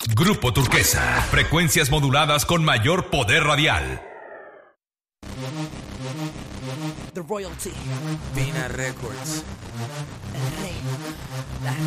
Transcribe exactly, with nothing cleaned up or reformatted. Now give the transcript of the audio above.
Grupo Turquesa, frecuencias moduladas con mayor poder radial. The Royalty. Vina Records. El rey. La